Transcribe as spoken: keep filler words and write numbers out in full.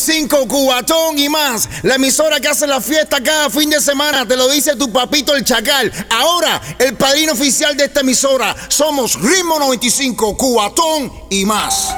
cinco, Cubatón y más. La emisora que hace la fiesta cada fin de semana. Te lo dice tu papito el Chacal. Ahora, el padrino oficial de esta emisora. Somos Ritmo noventa y cinco, Cubatón y más.